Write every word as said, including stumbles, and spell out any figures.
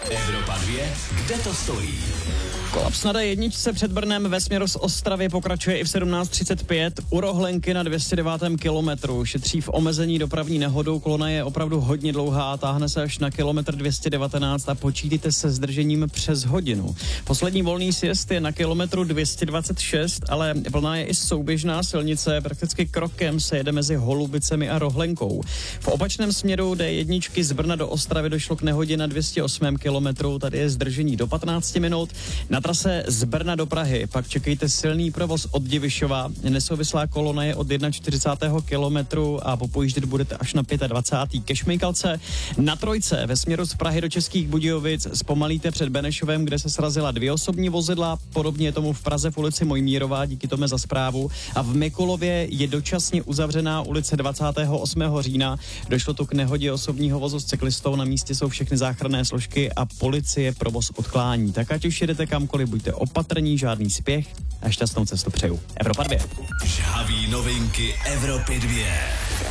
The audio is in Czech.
Evropa dvě, kde to stojí? Kolaps na dé jedna před Brnem ve směru z Ostravy pokračuje i v sedmnáct třicet pět. U Rohlenky na dvě stě devátém kilometru šetří v omezení dopravní nehodou. Kolona je opravdu hodně dlouhá, táhne se až na kilometr dvě stě devatenáct a počítejte se zdržením přes hodinu. Poslední volný sjezd je na kilometru dvě stě dvacet šest, ale plná je i souběžná silnice. Prakticky krokem se jede mezi Holubicemi a Rohlenkou. V opačném směru dé jedna z Brna do Ostravy došlo k nehodě na dvě stě osm kilometrů. Tady je zdržení do patnáct minut. Na trase z Brna do Prahy pak čekejte silný provoz od Divišova. Nesouvislá kolona je od čtyřicátého prvního kilometru a popojíždět budete až na dvacátém pátém ke Šmejkalce. Na trojce ve směru z Prahy do Českých Budějovic zpomalíte před Benešovem, kde se srazila dvě osobní vozidla. Podobně je tomu v Praze v ulici Mojmírová, díky tomu za zprávu. A v Mikulově je dočasně uzavřená ulice dvacátého osmého října. Došlo tu k nehodě osobního vozu s cyklistou. Na místě jsou všechny záchranné složky a policie provoz odklání. Tak ať už jedete kamkoliv, buďte opatrní, žádný spěch a šťastnou cestu přeju. Evropa dvě. Žhaví novinky Evropy dvě.